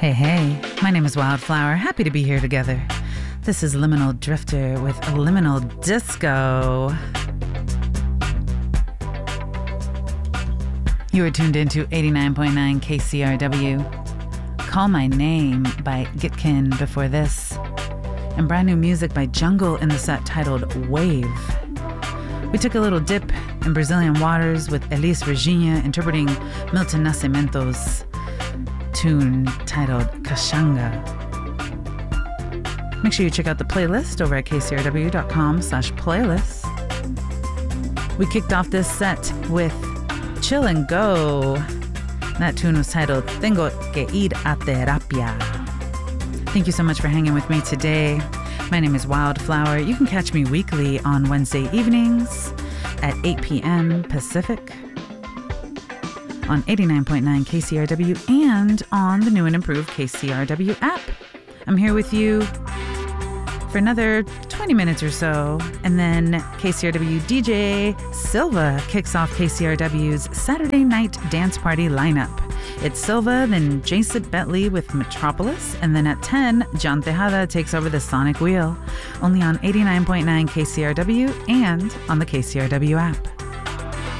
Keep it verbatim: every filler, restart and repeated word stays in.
Hey, hey, my name is Wildflower. Happy to be here together. This is Liminal Drifter with a Liminal Disco. You are tuned into eighty-nine point nine K C R W. Call My Name by Gitkin before this. And brand new music by Jungle in the set titled Wave. We took a little dip in Brazilian waters with Elis Regina interpreting Milton Nascimento's tune titled Kashanga. Make sure you check out the playlist over at kcrw.com slash playlist. We kicked off this set with Chill and Go. That tune was titled Tengo que ir a terapia. Thank you so much for hanging with me today. My name is Wildflower. You can catch me weekly on Wednesday evenings at eight p.m. Pacific on eighty-nine point nine K C R W and on the new and improved K C R W app. I'm here with you for another twenty minutes or so, and then K C R W D J Silva kicks off K C R W's Saturday night dance party lineup. It's Silva, then Jason Bentley with Metropolis, and then at ten, John Tejada takes over the Sonic Wheel, only on eighty-nine point nine K C R W and on the K C R W app.